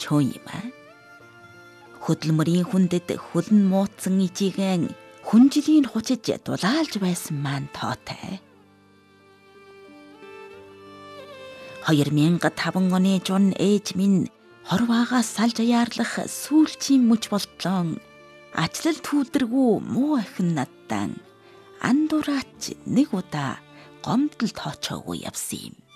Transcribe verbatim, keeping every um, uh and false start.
тоочоо юм аа. Хөдөлмөрийн хүндэд хөлн муудсан ижиген хүнжилийг хучиж дулаалж байсан маань тоотой. хоёр мянга таван оны жун ээж минь хорваагаас салж яарлах сүүлчийн мөч болтлон ачлал түүдэргүй муу ахин наддан андураач нэг удаа гомдол тоочоогүй явсан юм.